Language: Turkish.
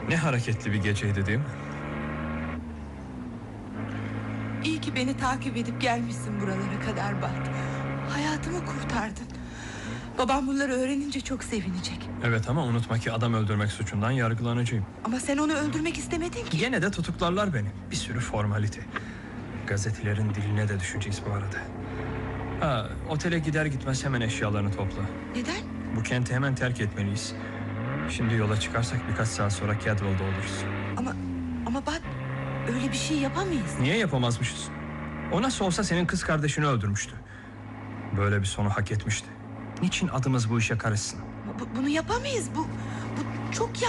Ne hareketli bir geceydi değil mi? İyi ki beni takip edip gelmişsin buralara kadar Bat. Hayatımı kurtardın. Babam bunları öğrenince çok sevinecek. Evet, ama unutma ki adam öldürmek suçundan yargılanacağım. Ama sen onu öldürmek istemedin ki. Gene de tutuklarlar beni. Bir sürü formalite. Gazetelerin diline de düşeceğiz bu arada. Otele gider gitmez hemen eşyalarını topla. Neden? Bu kenti hemen terk etmeliyiz. Şimdi yola çıkarsak birkaç saat sonra Cadwell'da oluruz. Ama Bat, öyle bir şey yapamayız. Niye yapamazmışız? O nasıl olsa senin kız kardeşini öldürmüştü. Böyle bir sonu hak etmişti. Niçin adımız bu işe karışsın? Bunu yapamayız. Bu çok